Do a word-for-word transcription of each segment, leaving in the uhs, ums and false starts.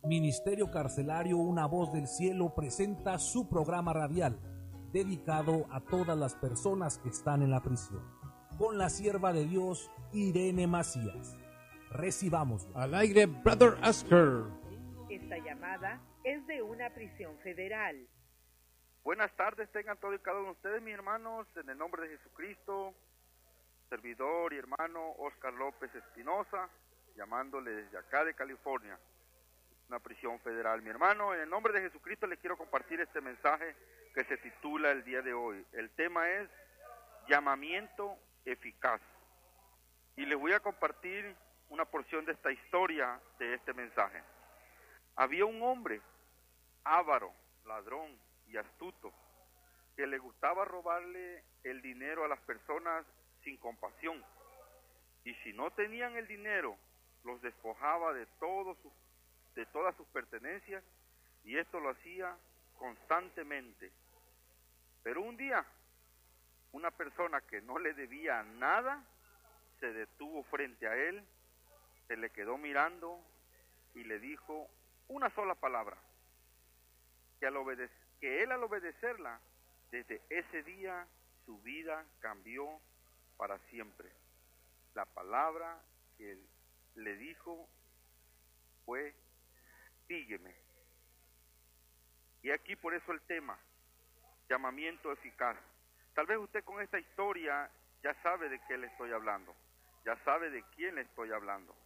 Ministerio Carcelario Una Voz del Cielo presenta su programa radial dedicado a todas las personas que están en la prisión, con la sierva de Dios Irene Macías. Recibamos al aire, Brother Oscar. Esta llamada es de una prisión federal. Buenas tardes, tengan todos y cada uno de ustedes, mis hermanos, en el nombre de Jesucristo, servidor y hermano Oscar López Espinosa, llamándole desde acá de California, una prisión federal. Mi hermano, en el nombre de Jesucristo les quiero compartir este mensaje que se titula el día de hoy. El tema es llamamiento eficaz. Y les voy a compartir una porción de esta historia, de este mensaje. Había un hombre, avaro, ladrón y astuto, que le gustaba robarle el dinero a las personas sin compasión. Y si no tenían el dinero, los despojaba de todos sus de todas sus pertenencias, y esto lo hacía constantemente. Pero un día, una persona que no le debía nada, se detuvo frente a él, se le quedó mirando y le dijo una sola palabra, que, al obede- que él al obedecerla, desde ese día su vida cambió para siempre. La palabra que él le dijo fue: sígueme. Y aquí por eso el tema, llamamiento eficaz. Tal vez usted con esta historia ya sabe de qué le estoy hablando, ya sabe de quién le estoy hablando.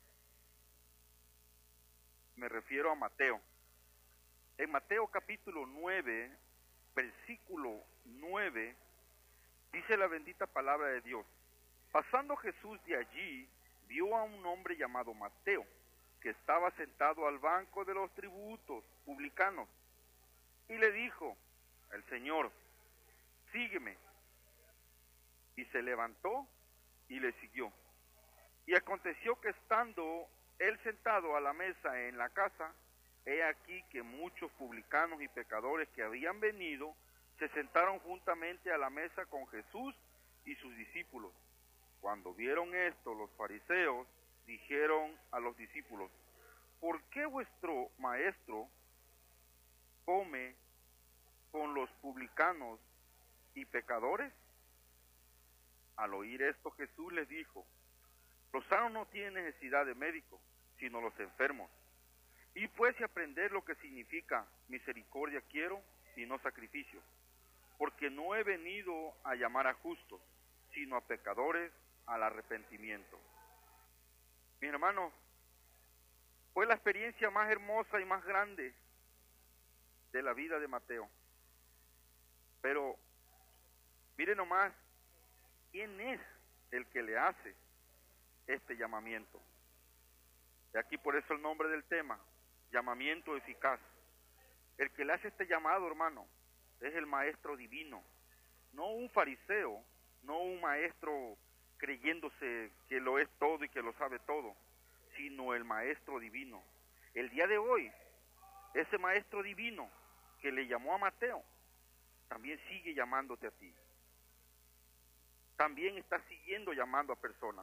Me refiero a Mateo. En Mateo capítulo nueve, versículo nueve, dice la bendita palabra de Dios: pasando Jesús de allí, vio a un hombre llamado Mateo, que estaba sentado al banco de los tributos publicanos, y le dijo el Señor: sígueme. Y se levantó y le siguió. Y aconteció que estando él sentado a la mesa en la casa, he aquí que muchos publicanos y pecadores que habían venido se sentaron juntamente a la mesa con Jesús y sus discípulos. Cuando vieron esto, los fariseos dijeron a los discípulos: ¿por qué vuestro maestro come con los publicanos y pecadores? Al oír esto, Jesús les dijo: los sanos no tienen necesidad de médico, sino los enfermos. Y pues y aprender lo que significa misericordia quiero y no sacrificio, porque no he venido a llamar a justos, sino a pecadores al arrepentimiento. Mis hermanos, fue la experiencia más hermosa y más grande de la vida de Mateo. Pero miren nomás, ¿quién es el que le hace este llamamiento? Y aquí por eso el nombre del tema, llamamiento eficaz. El que le hace este llamado, hermano, es el maestro divino, no un fariseo, no un maestro creyéndose que lo es todo y que lo sabe todo, sino el maestro divino. El día de hoy, ese maestro divino que le llamó a Mateo, también sigue llamándote a ti. También está siguiendo llamando a personas.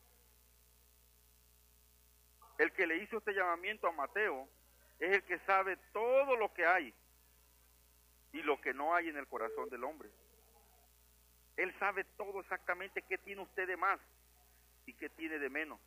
El que le hizo este llamamiento a Mateo es el que sabe todo lo que hay y lo que no hay en el corazón del hombre. Él sabe todo exactamente qué tiene usted de más y qué tiene de menos.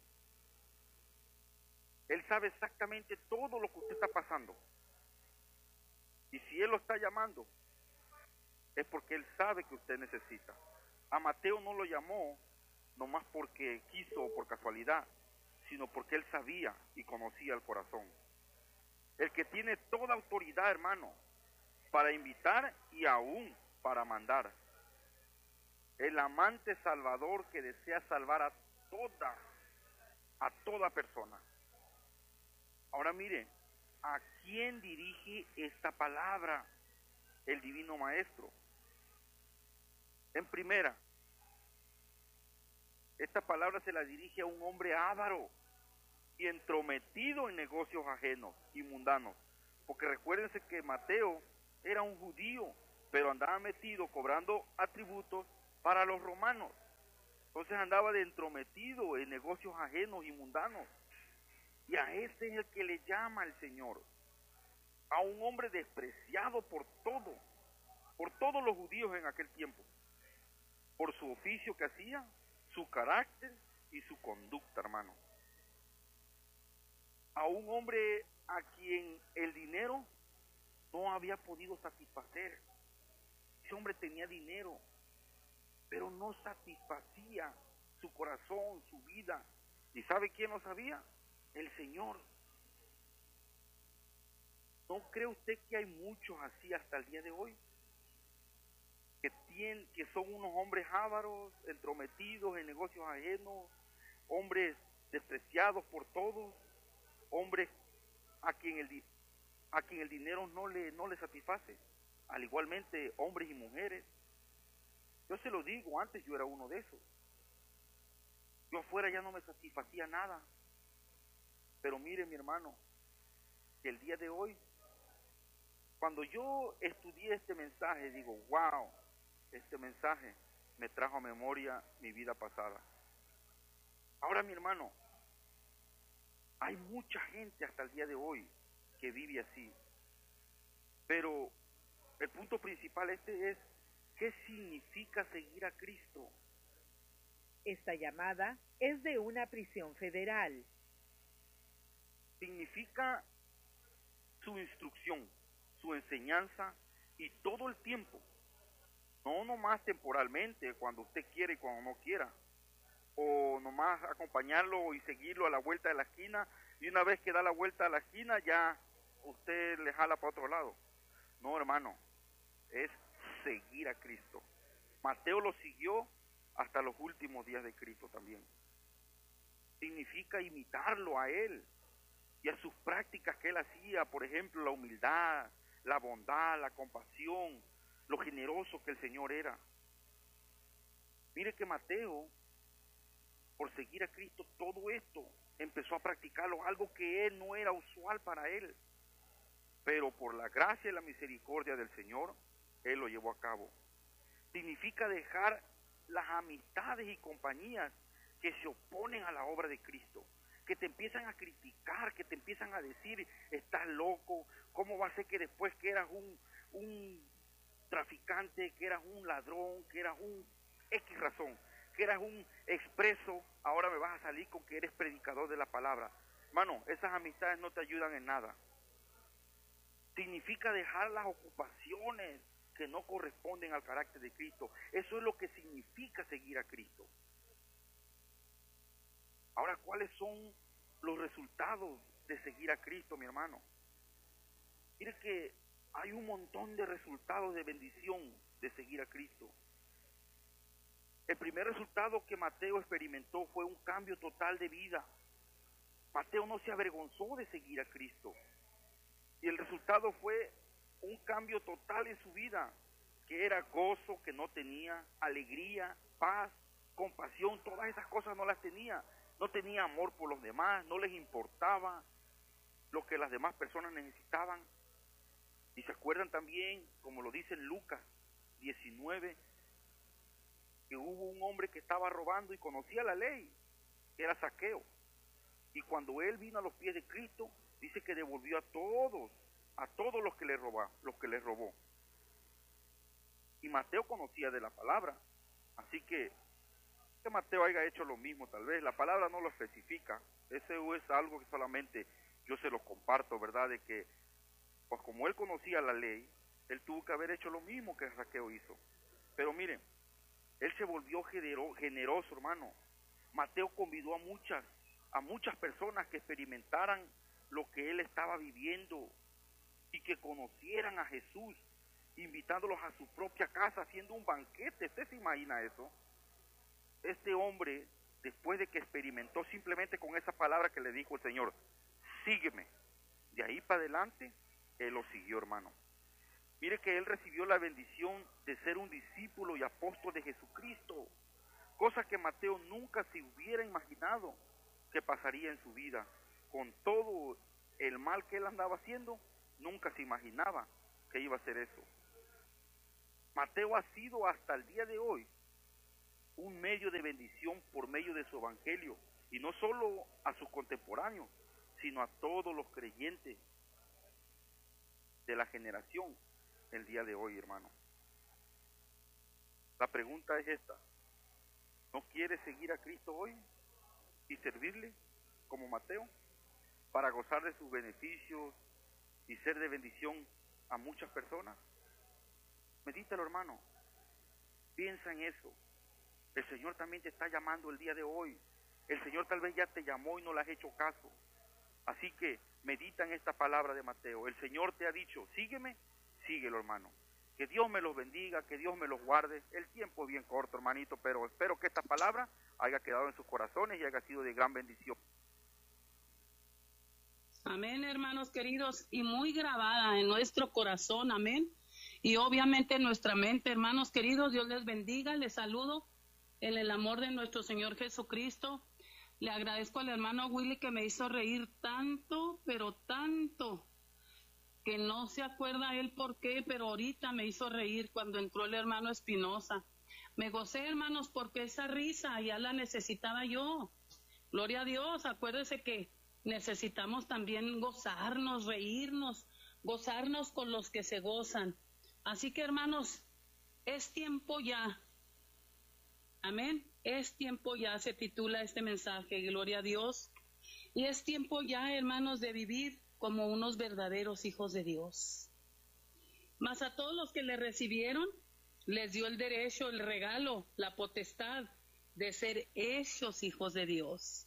Él sabe exactamente todo lo que usted está pasando. Y si Él lo está llamando, es porque Él sabe que usted necesita. A Mateo no lo llamó nomás porque quiso o por casualidad, sino porque Él sabía y conocía el corazón. El que tiene toda autoridad, hermano, para invitar y aún para mandar. El amante salvador que desea salvar a toda, a toda persona. Ahora mire, ¿a quién dirige esta palabra el divino maestro? En primera, esta palabra se la dirige a un hombre avaro y entrometido en negocios ajenos y mundanos. Porque recuérdense que Mateo era un judío, pero andaba metido cobrando atributos para los romanos. Entonces andaba de entrometido en negocios ajenos y mundanos. Y a ese es el que le llama el Señor. A un hombre despreciado por todo, por todos los judíos en aquel tiempo, por su oficio que hacía, su carácter y su conducta, hermano. A un hombre a quien el dinero no había podido satisfacer. Ese hombre tenía dinero, pero no satisfacía su corazón, su vida. ¿Y sabe quién lo sabía? El Señor. ¿No cree usted que hay muchos así hasta el día de hoy? Que, tienen, que son unos hombres ávaros, entrometidos en negocios ajenos, hombres despreciados por todos, hombres a quien el, a quien el dinero no le, no le satisface, al igualmente hombres y mujeres. Yo se lo digo, antes yo era uno de esos. Yo afuera ya no me satisfacía nada. Pero mire, mi hermano, que el día de hoy, cuando yo estudié este mensaje, digo, wow, este mensaje me trajo a memoria mi vida pasada. Ahora, mi hermano, hay mucha gente hasta el día de hoy que vive así. Pero el punto principal este es, ¿qué significa seguir a Cristo? Esta llamada es de una prisión federal. Significa su instrucción, su enseñanza y todo el tiempo. No nomás temporalmente, cuando usted quiere y cuando no quiera. O nomás acompañarlo y seguirlo a la vuelta de la esquina, y una vez que da la vuelta a la esquina ya usted le jala para otro lado. No, hermano, es seguir a Cristo. Mateo lo siguió hasta los últimos días de Cristo también. Significa imitarlo a Él y a sus prácticas que Él hacía, por ejemplo, la humildad, la bondad, la compasión, lo generoso que el Señor era. Mire que Mateo, por seguir a Cristo, todo esto empezó a practicarlo, algo que él no era usual para él. Pero por la gracia y la misericordia del Señor, él lo llevó a cabo. Significa dejar las amistades y compañías que se oponen a la obra de Cristo, que te empiezan a criticar, que te empiezan a decir, estás loco, ¿cómo va a ser que después que eras un, un traficante, que eras un ladrón, que eras un X razón, que eras un expreso, ahora me vas a salir con que eres predicador de la palabra? Hermano, esas amistades no te ayudan en nada. Significa dejar las ocupaciones que no corresponden al carácter de Cristo. Eso es lo que significa seguir a Cristo. Ahora, ¿cuáles son los resultados de seguir a Cristo, mi hermano? Mire que hay un montón de resultados de bendición de seguir a Cristo. El primer resultado que Mateo experimentó fue un cambio total de vida. Mateo no se avergonzó de seguir a Cristo. Y el resultado fue un cambio total en su vida, que era gozo que no tenía, alegría, paz, compasión, todas esas cosas no las tenía. No tenía amor por los demás, no les importaba lo que las demás personas necesitaban. Y se acuerdan también, como lo dice en Lucas diecinueve, que hubo un hombre que estaba robando y conocía la ley, que era Zaqueo. Y cuando él vino a los pies de Cristo, dice que devolvió a todos, a todos los que le robó, los que le robó. Y Mateo conocía de la palabra, así que que Mateo haya hecho lo mismo, tal vez la palabra no lo especifica. Eso es algo que solamente yo se lo comparto, ¿verdad? De que, pues como él conocía la ley, él tuvo que haber hecho lo mismo que Zaqueo hizo. Pero miren, él se volvió generoso, hermano. Mateo convidó a muchas, a muchas personas que experimentaran lo que él estaba viviendo y que conocieran a Jesús, invitándolos a su propia casa, haciendo un banquete. ¿Usted se imagina eso? Este hombre, después de que experimentó simplemente con esa palabra que le dijo el Señor, sígueme, de ahí para adelante, él lo siguió, hermano. Mire que él recibió la bendición de ser un discípulo y apóstol de Jesucristo, cosa que Mateo nunca se hubiera imaginado que pasaría en su vida. Con todo el mal que él andaba haciendo, nunca se imaginaba que iba a hacer eso. Mateo ha sido hasta el día de hoy un medio de bendición por medio de su evangelio, y no solo a sus contemporáneos, sino a todos los creyentes de la generación el día de hoy, hermano. La pregunta es esta: ¿no quieres seguir a Cristo hoy y servirle como Mateo para gozar de sus beneficios y ser de bendición a muchas personas? Medítalo, hermano. Piensa en eso. El Señor también te está llamando el día de hoy. El Señor tal vez ya te llamó y no le has hecho caso. Así que medita en esta palabra de Mateo. El Señor te ha dicho, sígueme, síguelo, hermano. Que Dios me los bendiga, que Dios me los guarde. El tiempo es bien corto, hermanito, pero espero que esta palabra haya quedado en sus corazones y haya sido de gran bendición. Amén, hermanos queridos, y muy grabada en nuestro corazón, amén. Y obviamente en nuestra mente, hermanos queridos, Dios les bendiga, les saludo en el amor de nuestro Señor Jesucristo. Le agradezco al hermano Willy que me hizo reír tanto, pero tanto, que no se acuerda él por qué, pero ahorita me hizo reír cuando entró el hermano Espinosa. Me gocé, hermanos, porque esa risa ya la necesitaba yo. Gloria a Dios, acuérdese que necesitamos también gozarnos, reírnos, gozarnos con los que se gozan. Así que, hermanos, es tiempo ya. Amén. Es tiempo ya, se titula este mensaje, gloria a Dios. Y es tiempo ya, hermanos, de vivir como unos verdaderos hijos de Dios. Mas a todos los que le recibieron, les dio el derecho, el regalo, la potestad de ser hechos hijos de Dios.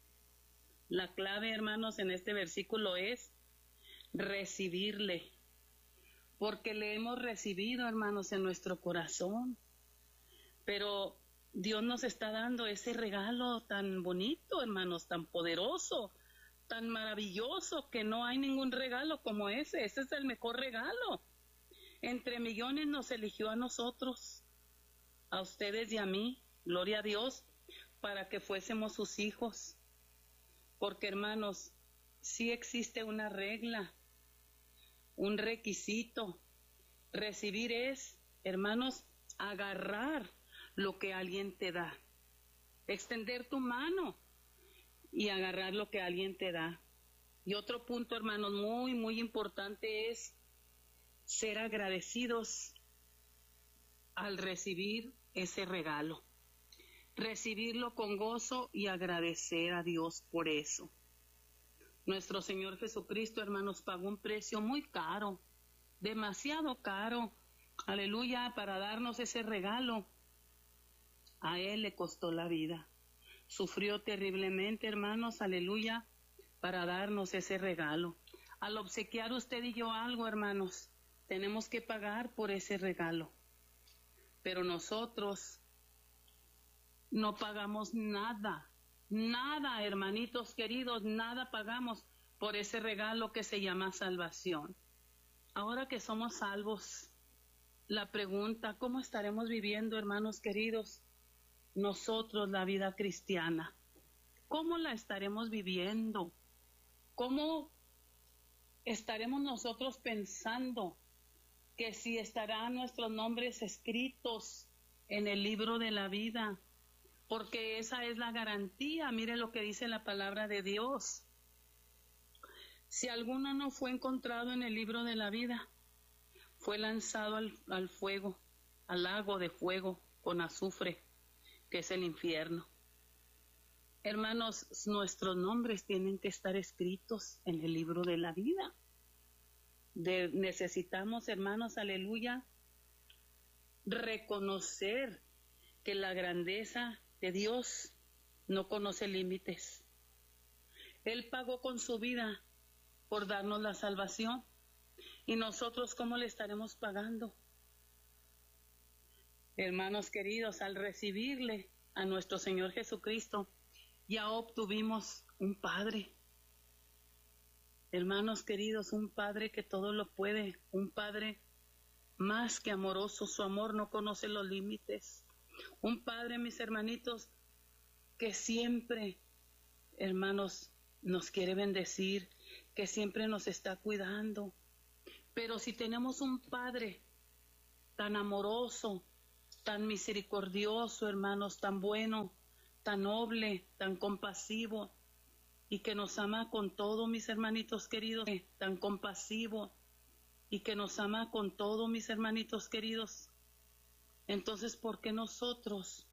La clave, hermanos, en este versículo es recibirle, porque le hemos recibido, hermanos, en nuestro corazón. Pero Dios nos está dando ese regalo tan bonito, hermanos, tan poderoso, tan maravilloso, que no hay ningún regalo como ese. Ese es el mejor regalo. Entre millones nos eligió a nosotros, a ustedes y a mí, gloria a Dios, para que fuésemos sus hijos. Porque, hermanos, sí existe una regla, un requisito. Recibir es, hermanos, agarrar lo que alguien te da. Extender tu mano y agarrar lo que alguien te da. Y otro punto, hermanos, muy, muy importante es ser agradecidos al recibir ese regalo. Recibirlo con gozo y agradecer a Dios por eso. Nuestro Señor Jesucristo, hermanos, pagó un precio muy caro, demasiado caro, aleluya, para darnos ese regalo. A Él le costó la vida. Sufrió terriblemente, hermanos, aleluya, para darnos ese regalo. Al obsequiar usted y yo algo, hermanos, tenemos que pagar por ese regalo. Pero nosotros no pagamos nada, nada, hermanitos queridos, nada pagamos por ese regalo que se llama salvación. Ahora que somos salvos, la pregunta, ¿cómo estaremos viviendo, hermanos queridos, nosotros la vida cristiana? ¿Cómo la estaremos viviendo? ¿Cómo estaremos nosotros pensando que si estarán nuestros nombres escritos en el libro de la vida? Porque esa es la garantía. Mire lo que dice la palabra de Dios. Si alguno no fue encontrado en el libro de la vida, fue lanzado al, al fuego, al lago de fuego con azufre, que es el infierno. Hermanos, nuestros nombres tienen que estar escritos en el libro de la vida. De, necesitamos, hermanos, aleluya, reconocer que la grandeza de Dios no conoce límites. Él pagó con su vida por darnos la salvación. ¿Y nosotros cómo le estaremos pagando? Hermanos queridos, al recibirle a nuestro Señor Jesucristo, ya obtuvimos un Padre. Hermanos queridos, un Padre que todo lo puede, un Padre más que amoroso. Su amor no conoce los límites. Un Padre, mis hermanitos, que siempre, hermanos, nos quiere bendecir, que siempre nos está cuidando. Pero si tenemos un Padre tan amoroso, tan misericordioso, hermanos, tan bueno, tan noble, tan compasivo, y que nos ama con todo, mis hermanitos queridos, eh, tan compasivo y que nos ama con todo, mis hermanitos queridos. Entonces, ¿por qué nosotros